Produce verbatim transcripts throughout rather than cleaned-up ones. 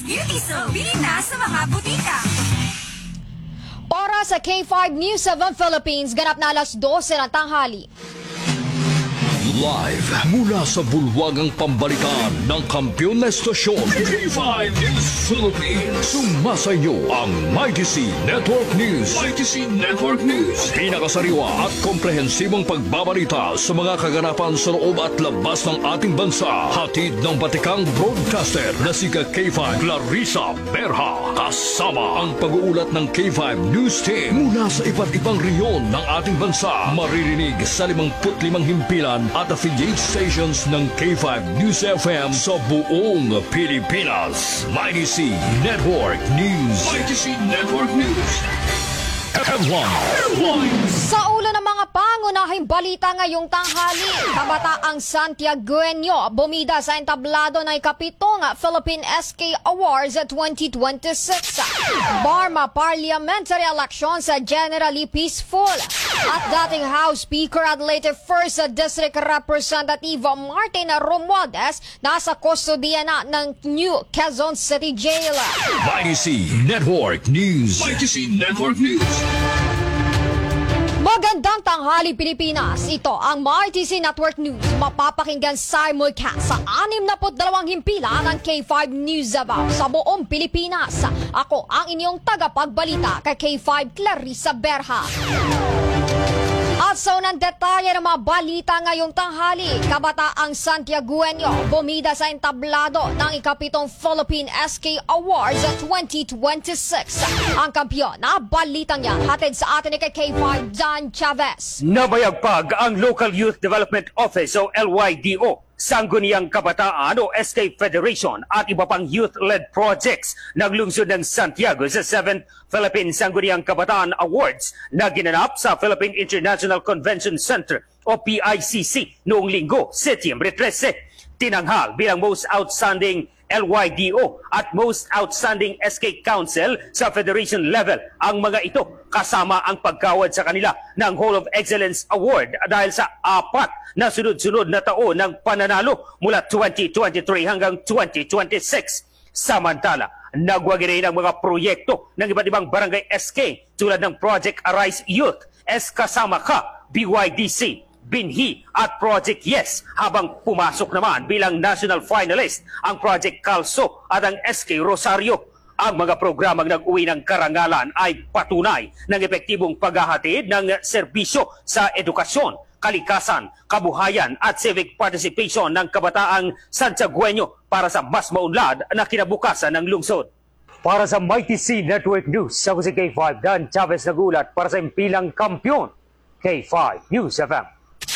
Beauty Soap, bili na sa mga butika. Para sa K five News seven Philippines, ganap na alas dose ng tanghali. Live mula sa bulwagang pambalitaan ng kampiyon na estasyon K five News Philippines. Sumasa inyo ang Mighty C Network News. Mighty C Network News. Pinakasariwa at komprehensibong pagbabalita sa mga kaganapan sa loob at labas ng ating bansa. Hatid ng batikang broadcaster na si K five Clarissa Berha. Kasama ang pag-uulat ng K five News Team mula sa iba't ibang reyon ng ating bansa. Maririnig sa limangput limang himpilan at affiliate stations ng K five News F M sa buong Pilipinas. Mighty C Network News. Mighty C Network News. Headline. Sa ulo ng mga pangunahing balita ngayong tanghali, kabataang Santiagueño bumida sa entablado ng ikapitong Philippine S K Awards twenty twenty-six. Barma Parliamentary Elections generally peaceful. At dating House Speaker at later First District Representative Martin Romualdez nasa kustodiya na ng New Quezon City Jail. Mighty C Network News. Mighty C Network News. Magandang tanghali Pilipinas. Ito ang Mighty C Network News. Mapapakinggan simulcast sa anim na dalawang himpilan ng K five News Davao sa buong Pilipinas. Ako ang inyong tagapagbalita kay K five Clarissa Berha. At sa unang detalye ng mga balita ngayong tanghali, kabataang Santiagueño bumida sa entablado ng ikapitong Philippine S K Awards twenty twenty-six. Ang kampiyon na balitang yan hatid sa atin ni K five Dan Chavez. Nabayagpag ang Local Youth Development Office o L Y D O, Sangguniang Kabataan o S K Federation at iba pang youth-led projects naglungsod ng Santiago sa seventh Philippine Sangguniang Kabataan Awards na ginanap sa Philippine International Convention Center o P I C C noong linggo, Setyembre trese. Tinanghal bilang Most Outstanding L Y D O at Most Outstanding S K Council sa Federation level ang mga ito, kasama ang pagkawad sa kanila ng Hall of Excellence Award dahil sa apat na sunod-sunod na taon ng pananalo mula twenty twenty-three hanggang twenty twenty-six. Samantala, nagwagi rin ang mga proyekto ng iba't ibang barangay S K tulad ng Project Arise Youth, S Kasama Ka, B Y D C, Binhi at Project Yes, habang pumasok naman bilang national finalist ang Project Calso at ang S K Rosario. Ang mga programang nag-uwi ng karangalan ay patunay ng epektibong paghahatid ng serbisyo sa edukasyon, kalikasan, kabuhayan at civic participation ng kabataang Santiagueño para sa mas maunlad na kinabukasan ng lungsod. Para sa Mighty C Network News, ako si K five Dan Chavez nagulat para sa impilang kampyon, K five News F M.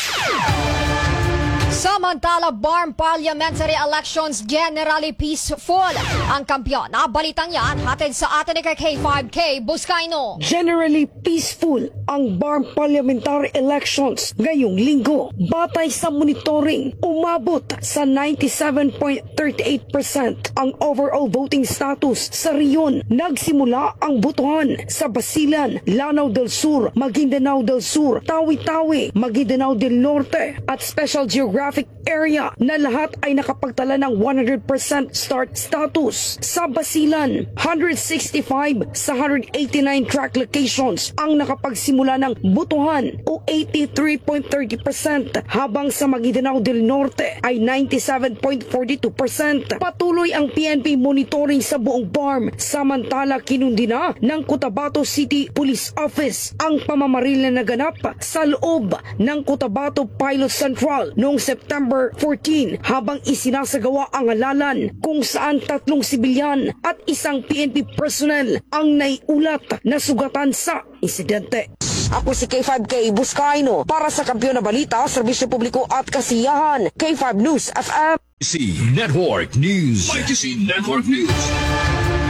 Samantala, Barm Parliamentary Elections generally peaceful. Ang kampiyon na balitang yan hatid sa atin ni K five K Buscaino. Generally peaceful ang Barm Parliamentary Elections ngayong linggo. Batay sa monitoring, umabot sa ninety-seven point three eight percent ang overall voting status sa riyon. Nagsimula ang botohan sa Basilan, Lanao del Sur, Maguindanao del Sur, Tawi-Tawi, Maguindanao del Norte at Special Geographic Area na lahat ay nakapagtala ng one hundred percent start status. Sa Basilan, one hundred sixty-five sa one hundred eighty-nine track locations ang nakapagsimula ng botohan o eighty-three point three zero percent, habang sa Maguindanao del Norte ay ninety-seven point four two percent. Patuloy ang P N P monitoring sa buong Barm. Samantala, kinundi na ng Cotabato City Police Office ang pamamaril na naganap sa loob ng Cotabato Pilot Central noong September fourteen, habang isinasagawa ang halalan kung saan tatlong sibilyan at isang P N P personnel ang naiulat na sugatan sa insidente. Ako si K five K Buscaino para sa Kampiyon na Balita, Serbisyo Publiko at Kasiyahan, K five News F M. C Network News. Mighty C Network News.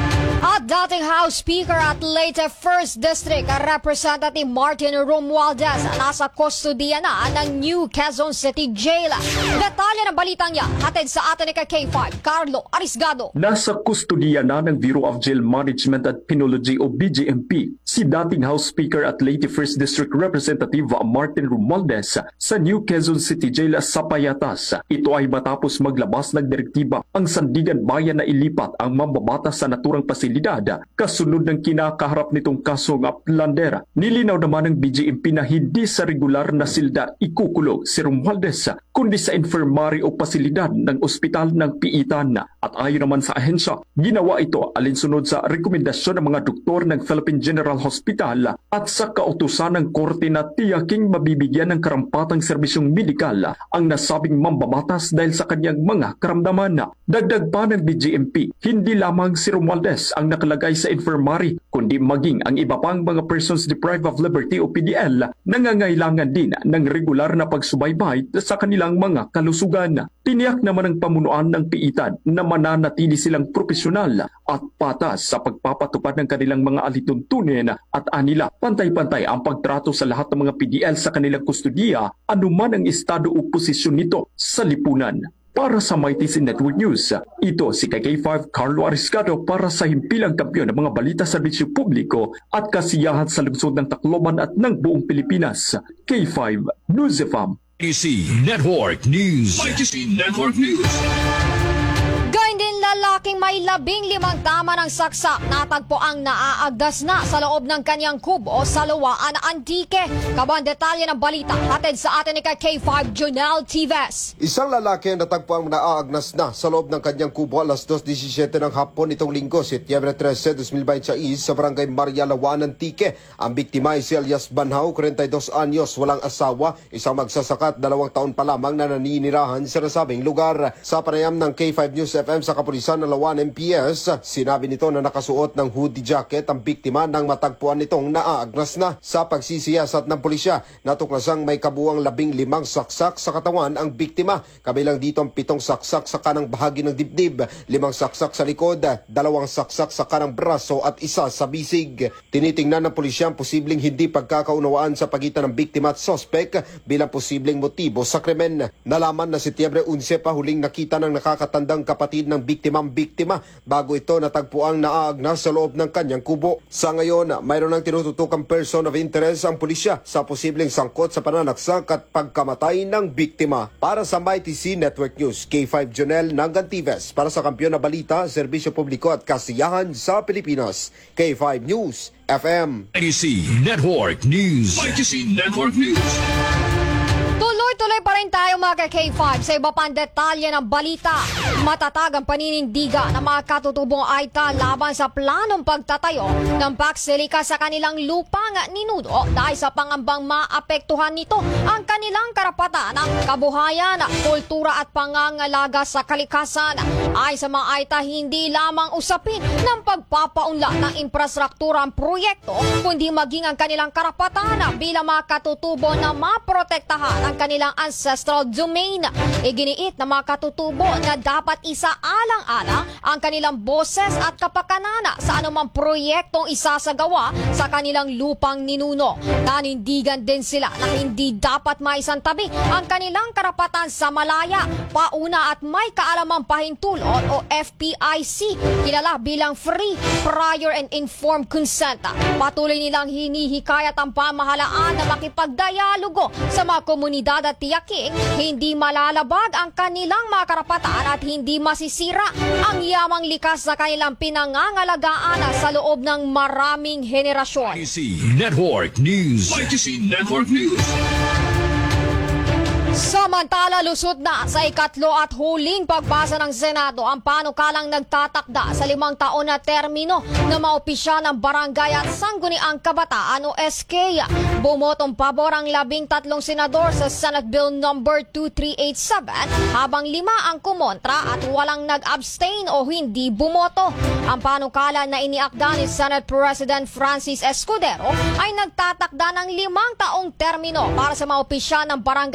At dating House Speaker at Leyte first District Representative Martin Romualdez nasa kustodiya na ng New Quezon City Jail. Detalye ng balitang yan, hatid sa atin ni K five, Carlo Arisgado. Nasa kustodiya na ng Bureau of Jail Management at Penology o B J M P si dating House Speaker at Leyte first District Representative Martin Romualdez sa New Quezon City Jail sa Payatas. Ito ay matapos maglabas ng direktiba ang Sandigan Bayan na ilipat ang mambabatas sa naturang pasilidad kasunod ng kinakaharap nitong kasong plandera. Nilinaw naman ng B J M P na hindi sa regular na silda ikukulong si Romualdez kundi sa infirmary o pasilidad ng ospital ng Piitan. At ayon naman sa ahensya, ginawa ito alinsunod sa rekomendasyon ng mga doktor ng Philippine General Hospital at sa kautusan ng korte na tiyaking mabibigyan ng karampatang serbisyong medikal ang nasabing mambabatas dahil sa kanyang mga karamdaman. Dagdag pa ng B J M P, hindi lamang si Romualdez ang nakalagay sa infirmary kundi maging ang iba pang mga persons deprived of liberty o P D L nangangailangan din ng regular na pagsubaybay sa kanilang mga kalusugan. Tiniyak naman ng pamunuan ng Piitan na mananatili silang profesional at patas sa pagpapatupad ng kanilang mga alituntunin at anila pantay-pantay ang pagtrato sa lahat ng mga P D L sa kanilang kustodiya anuman ang estado o posisyon nito sa lipunan. Para sa My T C Network News, ito si K five Carlo Arisgado para sa himpilang kampyon ng mga balita sa serbisyo publiko at kasiyahan sa lungsod ng Tacloban at ng buong Pilipinas. K five News F M. My T C Network News. My T C Network News. Gayun din lalaking may labing limang tama ng saksak natagpo ang naaagdas na sa loob ng kanyang kubo sa Luwaan, Antique. Kabang detalye ng balita, hatid sa atin ni K five Jonel Tives. Isang lalaki ang natagpuang naaagnas na sa loob ng kanyang kubo alas dos disyesiyete ng hapon itong linggo, Setyembre trese, dos mil veintiséis sa barangay Maria Luwaan, Antique. Ang biktima ay si Elias Banhao, forty-two anyos, walang asawa, isang magsasaka at dalawang taon pa lamang na naninirahan sa nasabing lugar. Sa panayam ng K five News F M sa kapulisan ng Lawan M P S, sinabi nito na nakasuot ng hoodie jacket ang biktima nang matagpuan nitong naaagnas na. Sa pagsisiyasat ng pulisya, natuklasang may kabuang labing limang saksak sa katawan ang biktima. Kabilang dito ang pitong saksak sa kanang bahagi ng dibdib, limang saksak sa likod, dalawang saksak sa kanang braso at isa sa bisig. Tinitingnan ng pulisya ang posibleng hindi pagkakaunawaan sa pagitan ng biktima at sospek bilang posibleng motibo sa krimen. Nalaman na Setyembre unse pa huling nakita ng nakakatandang kapatid ng biktimang biktima bago ito natagpuang naaagnas sa loob ng kanyang kubo. Sa ngayon, mayroon ng tinututukang person of interest ang pulisya sa posibleng sangkot sa pananaksak at pagkamatay ng biktima. Para sa My T C Network News, K five Jonel Nangantives para sa Kampiyon na Balita, Serbisyo Publiko at Kasiyahan sa Pilipinas. K five News F M. My T C Network News. My T C Network News. Tuloy-tuloy pa rin tayo mga K five sa iba pang detalye ng balita. Matatag ang paninindiga ng mga katutubong Aita laban sa planong pagtatayo ng baksilika sa kanilang lupang ninuno dahil sa pangambang maapektuhan nito ang kanilang karapatan ng kabuhayan, kultura at pangangalaga sa kalikasan. Ay sa mga Aita, hindi lamang usapin ng pagpapaunlad ng infrastruktura ang proyekto, kundi maging ang kanilang karapatan bilang mga katutubo na maprotektahan ang kanilang ancestral domain. Iginiit ng mga katutubo na dapat isaalang-alang ang kanilang boses at kapakanana sa anumang proyektong isasagawa sa kanilang lupang ninuno. Nanindigan din sila na hindi dapat maisantabi ang kanilang karapatan sa malaya, pauna at may kaalamang pahintulot o F P I C, kilala bilang Free, Prior and Informed Consent. Patuloy nilang hinihikayat ang pamahalaan na makipagdialogo sa mga komunidad at tiyaking hindi malalabag ang kanilang mga karapatan at hindi masisira ang yamang likas sa kanilang pinangangalagaan sa loob ng maraming henerasyon. My T C Network News. My T C Network News. Samantala, lusot na sa ikatlo at huling pagbasa ng Senado ang panukalang nagtatakda sa limang taon na termino na maopisya ng Barangay at Sangguniang Kabataan o S K. Bumotong pabor ang labing tatlong senador sa Senate Bill number two three eight seven habang lima ang kumontra at walang nag-abstain o hindi bumoto. Ang panukala na iniakda ni Senate President Francis Escudero ay nagtatakda ng limang taong termino para sa maopisya ng Barangay at S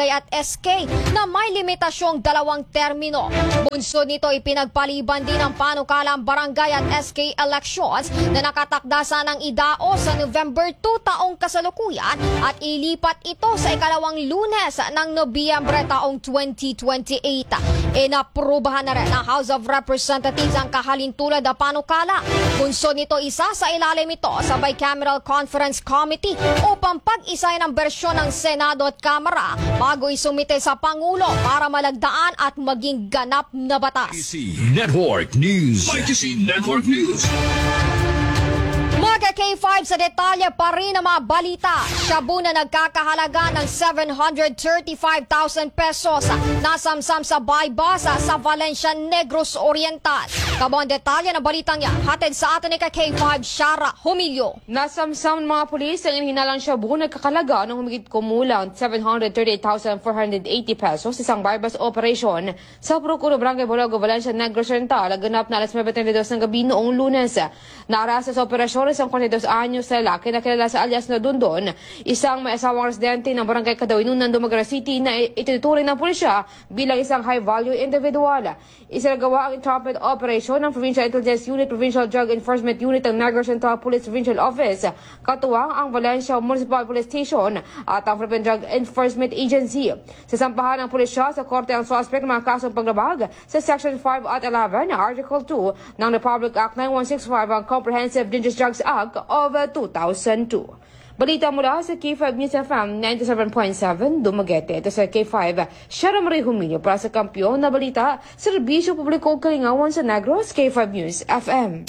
S K na may limitasyong dalawang termino. Bunsod nito ipinagpaliban din ang panukalang barangay at S K elections na nakatakda sanang idao sa November two taong kasalukuyan at ilipat ito sa ikalawang Lunes ng Nobyembre taong twenty twenty-eight. Inaprubahan na rin ng House of Representatives ang kahalintulad na panukala. Bunsod nito isa sa ilalim ito sa Bicameral Conference Committee upang pag-isay ng bersyon ng Senado at Kamara bago isumite sa Pangulo para malagdaan at maging ganap na batas. Y T C Network News. Y T C Network News. Mga K five sa detalye pa rin ang mga balita. Shabu na nagkakahalaga ng seven hundred thirty-five thousand pesos nasamsam sa Baybasa sa Valencia, Negros Oriental. Kabang detalye ng balitang yan, hatid sa atin ni K five, Shara Humilio. Nasamsam ng mga pulis ang hinalang shabu nagkakalaga ng humigit kumulang seven hundred thirty-eight thousand four hundred eighty pesos isang bypass operation sa Procuro Barangay Bologo, Valencia, Negros Oriental. Ganap na alas nueve treinta y dos ng gabi noong Lunes. Naarasa sa operasyon isang forty-two anyos na lalaki na kilala sa alias na Dondon, isang may asawang residente ng barangay Kadawinunan, Dumaguete City na itinuturing ng pulisya bilang isang high-value individual. Isinagawa ang trumpet operation ng Provincial Intelligence Unit, Provincial Drug Enforcement Unit ng Negros Central Police Provincial Office, katuwang ang Valencia Municipal Police Station at ang Philippine Drug Enforcement Agency. Sasampahan ng pulisya sa korte ang suspect ng mga kasong paglabag sa Section five at eleven, Article two ng Republic Act ninety-one sixty-five ang Comprehensive Dangerous Drugs Act of two thousand two. Balita mula sa K five News F M ninety-seven point seven Dumaguete. Ito sa K five, Shara Marie Humilio para sa Kampiyon na Balita, Serbisyo Publiko Kalingawan sa Negros, K five News F M.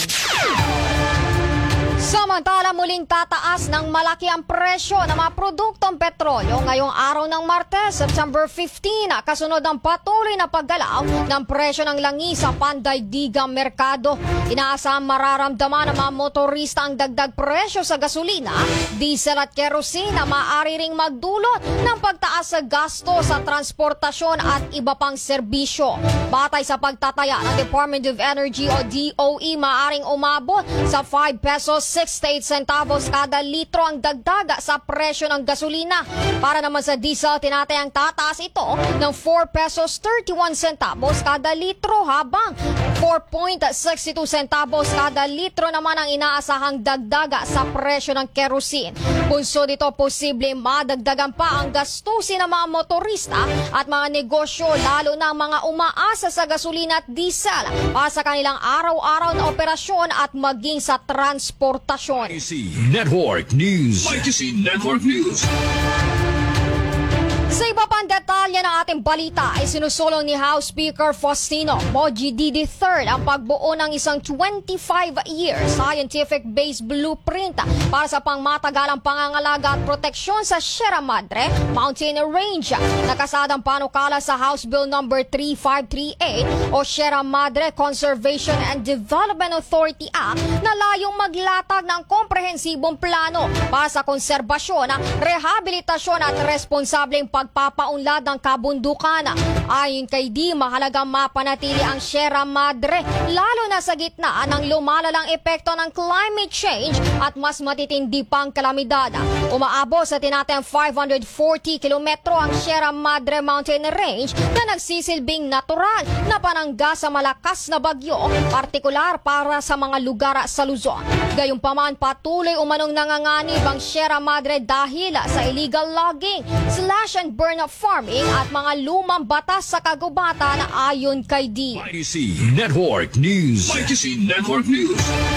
Samantala muling tataas ng malaki ang presyo ng mga produktong petrolyo ngayong araw ng Martes, September fifteen, kasunod ng patuloy na paggalaw ng presyo ng langis sa pandaigdigang merkado. Inaasahang mararamdaman ng mga motorista ang dagdag presyo sa gasolina, diesel at kerosene na maaari ring magdulot ng pagtaas sa gasto sa transportasyon at iba pang serbisyo. Batay sa pagtataya ng Department of Energy o D O E, maaring umabot sa five pesos sixty-eight centavos kada litro ang dagdaga sa presyo ng gasolina. Para naman sa diesel, tinatayang tataas ito ng four pesos thirty-one centavos kada litro, habang four point six two centavos kada litro naman ang inaasahang dagdaga sa presyo ng kerosene. Punsod dito, posible madagdagan pa ang gastusin ng mga motorista at mga negosyo, lalo na mga umaasa sa gasolina at diesel para sa kanilang araw-araw na operasyon at maging sa transportasyon. Y T C Network News. Y T C Network News. Sa iba pang detalye ng ating balita ay sinusulong ni House Speaker Faustino Moji D D third ang pagbuo ng isang twenty-five year scientific-based blueprint para sa pangmatagalang pangangalaga at proteksyon sa Sierra Madre Mountain Range. Nakasadang panukala sa House Bill number thirty-five thirty-eight o Sierra Madre Conservation and Development Authority Act na layong maglatag ng komprehensibong plano para sa konserbasyon, rehabilitasyon at responsableng pagpapaunlad ng kabundukan. Ayon kay D, mahalagang mapanatili ang Sierra Madre lalo na sa gitna ng lumalalang epekto ng climate change at mas matitindi pang kalamidad. Umaabot sa tinatayang five hundred forty kilometro ang Sierra Madre Mountain Range na nagsisilbing natural na panangga sa malakas na bagyo, partikular para sa mga lugar sa Luzon. Gayunpaman, patuloy umanong nanganganib ang Sierra Madre dahil sa illegal logging slash and burn-up farming at mga lumang batas sa kagubatan ayon kay D. Y T C Network News. Y T C Network News.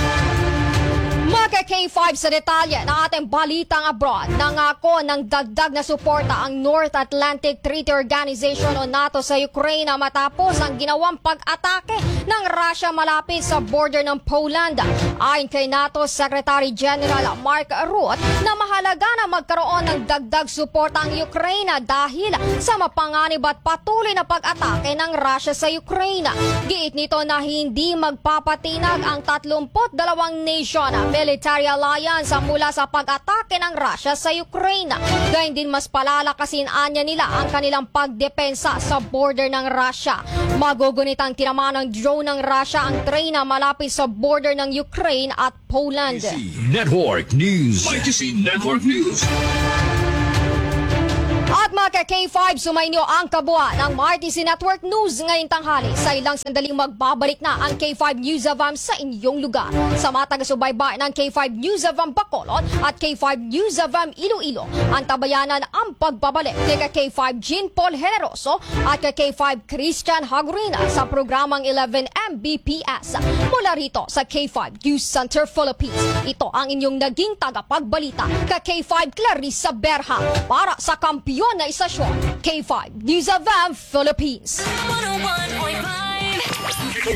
Mga K five sa detalye ng ating balitang abroad. Nangako ng dagdag na suporta ang North Atlantic Treaty Organization o NATO sa Ukraine matapos ang ginawang pag-atake ng Russia malapit sa border ng Poland. Ayon kay NATO Secretary General Mark Rutte na mahalaga na magkaroon ng dagdag suporta ang Ukraine dahil sa mapanganib at patuloy na pag-atake ng Russia sa Ukraine. Giit nito na hindi magpapatinag ang thirty-two nation military alliance mula sa pag-atake ng Russia sa Ukraine. Gayun din mas palalakasin anya nila ang kanilang pagdepensa sa border ng Russia. Magugunit ang tinamaan ng drone ng Russia ang train na malapit sa border ng Ukraine at Poland. Y T C Network News. Y T C Network News. At mga ka-K five, sumainyo ang kabuuan ng M R T C Network News ngayong tanghali. Sa ilang sandaling magbabalik na ang K five News of A M sa inyong lugar. Sa mga taga-subaybay ng K five News of A M Bacolod at K five News of A M Iloilo, ang tabayanan ang pagbabalik kay K five Jean Paul Generoso at K five Christian Hagurina sa programang eleven M B P S. Mula rito sa K five News Center Philippines, ito ang inyong naging tagapagbalita ka K five Clarissa Berha para sa kampiyon na istasyon K five News of A M Philippines. one oh one